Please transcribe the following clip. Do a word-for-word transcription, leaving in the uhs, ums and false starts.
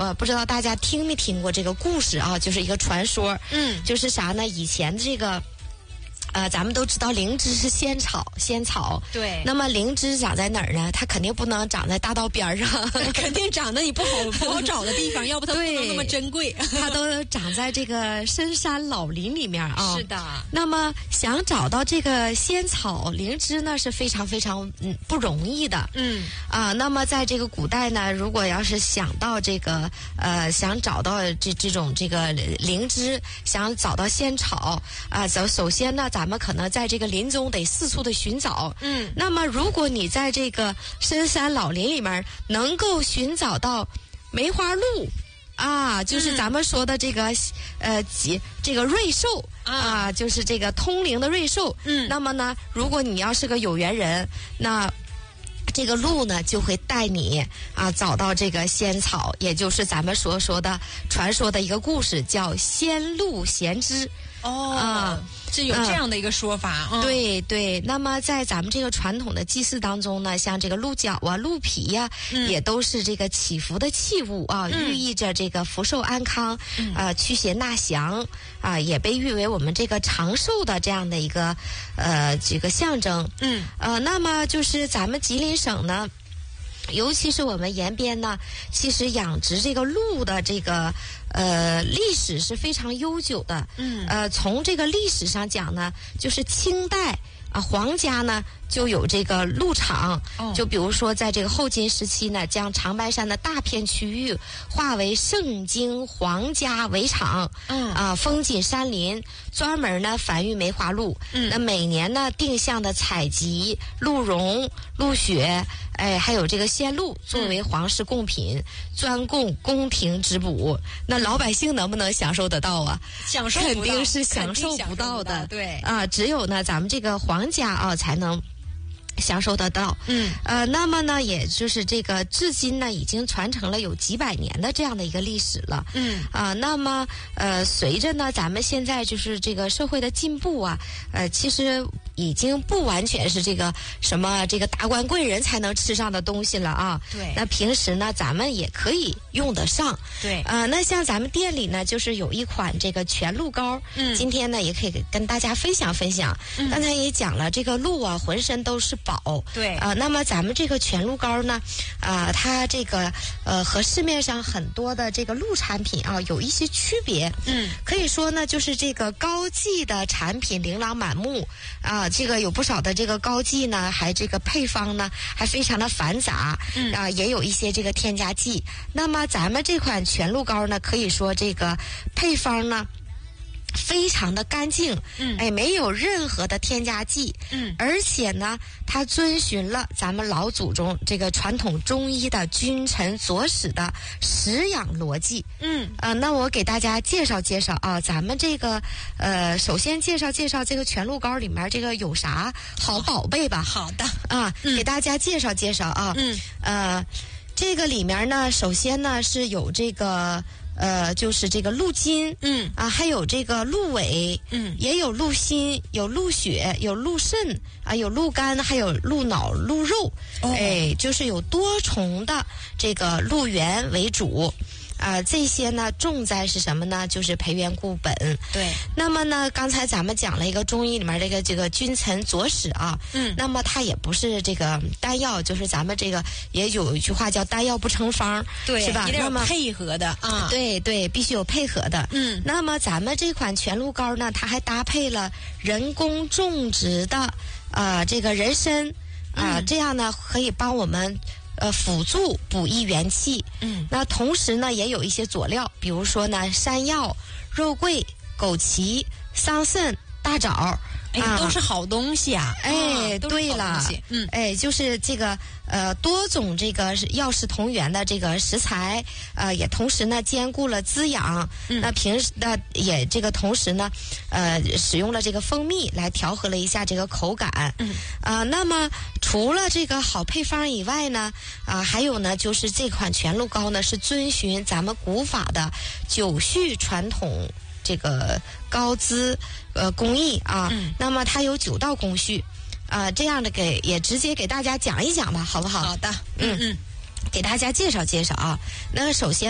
呃，不知道大家听没听过这个故事啊？就是一个传说， 嗯， 就是啥呢？以前这个。呃，咱们都知道灵芝是仙草，仙草。 对。 那么灵芝长在哪儿呢？它肯定不能长在大道边上， 肯定长在你不好不好找的地方，要不它不能那么珍贵。 它都长在这个深山老林里面啊。 是的。 那么想找到这个仙草灵芝呢，是非常非常嗯不容易的。 嗯。 啊，那么在这个古代呢，如果要是想到这个呃，想找到这这种这个灵芝，想找到仙草啊，首、呃、首先呢，咱们可能在这个林中得四处的寻找。 嗯。 那么如果你在这个深山老林里面能够寻找到梅花鹿啊，就是咱们说的这个、嗯、呃几这个瑞兽啊, 啊，就是这个通灵的瑞兽。 嗯。 那么呢，如果你要是个有缘人，那这个鹿呢就会带你啊找到这个仙草，也就是咱们所说的传说的一个故事，叫仙鹿衔枝。 哦。啊。是有这样的一个说法。 嗯嗯、对对。那么在咱们这个传统的祭祀当中呢，像这个鹿角啊、鹿皮呀、啊嗯，也都是这个祈福的器物啊， 嗯、 寓意着这个福寿安康， 嗯、 呃，驱邪纳祥啊，也被誉为我们这个长寿的这样的一个呃这个象征。 嗯。 呃，那么就是咱们吉林省呢。尤其是我们延边呢，其实养殖这个鹿的这个呃历史是非常悠久的。 嗯。 呃，从这个历史上讲呢，就是清代啊，皇家呢就有这个鹿场。 哦。 就比如说，在这个后金时期呢，将长白山的大片区域划为盛京皇家围场。 嗯。 啊，风景山林，专门呢繁育梅花鹿。 嗯。 那每年呢定向的采集鹿茸、鹿血。哎，还有这个鲜鹿作为皇室贡品，嗯、专供宫廷织补。那老百姓能不能享受得到啊？ 享受不到， 肯定是享受不到的。 对啊，只有呢咱们这个皇家啊才能享受得到。 嗯。 呃，那么呢，也就是这个至今呢，已经传承了有几百年的这样的一个历史了。 嗯。 啊，那么呃，随着呢，咱们现在就是这个社会的进步啊，呃，其实。已经不完全是这个什么这个达官贵人才能吃上的东西了啊。 对。 那平时呢，咱们也可以用得上。 对。 呃，那像咱们店里呢，就是有一款这个全鹿膏。 嗯。 今天呢，也可以跟大家分享分享。 嗯。 刚才也讲了，这个鹿啊，浑身都是宝。 对。 啊、呃，那么咱们这个全鹿膏呢，啊、呃，它这个呃和市面上很多的这个鹿产品啊有一些区别。 嗯。 可以说呢，就是这个高剂的产品琳琅满目啊、呃，这个有不少。的这个膏剂呢，还这个配方呢，还非常的繁杂， 嗯啊、呃，也有一些这个添加剂。那么咱们这款全鹿膏呢，可以说这个配方呢。非常的干净， 嗯， 哎，没有任何的添加剂， 嗯， 而且呢，它遵循了咱们老祖宗这个传统中医的君臣佐使的食养逻辑， 嗯， 啊、呃，那我给大家介绍介绍啊，咱们这个呃，首先介绍介绍这个全鹿膏里面这个有啥好宝贝吧？ 好的， 啊， 嗯、 给大家介绍介绍啊， 嗯， 呃，这个里面呢，首先呢是有这个。呃，就是这个鹿筋， 嗯啊，还有这个鹿尾， 嗯， 也有鹿心，有鹿血，有鹿肾啊，有鹿肝，还有鹿脑、鹿肉， 哦、 哎，就是有多重的这个鹿源为主。啊、呃，这些呢，重在是什么呢？就是培元固本。 对。 那么呢，刚才咱们讲了一个中医里面这个这个君臣佐使啊， 嗯， 那么它也不是这个单药，就是咱们这个也有一句话叫单药不成方， 对， 是吧？ 一定要那么配合的啊， 对对，必须有配合的。 嗯， 那么咱们这款全鹿膏呢，它还搭配了人工种植的啊、呃、这个人参啊、呃嗯， 这样呢可以帮我们。呃，辅助补益元气。 嗯， 那同时呢，也有一些佐料，比如说呢，山药、肉桂、枸杞、桑葚、大枣。 哎， 啊、 都是好东西啊！ 哎， 啊、 对了， 嗯， 哎，就是这个呃多种这个药食同源的这个食材，呃，也同时呢兼顾了滋养。 嗯、 那平时呢也这个同时呢，呃，使用了这个蜂蜜来调和了一下这个口感。 嗯， 啊、呃，那么除了这个好配方以外呢，啊、呃，还有呢就是这款全鹿膏呢是遵循咱们古法的九序传统。这个高资呃工艺啊、 嗯， 那么它有九道工序啊、呃，这样的给也直接给大家讲一讲吧，好不好？ 好的， 嗯嗯，给大家介绍介绍啊。那首先。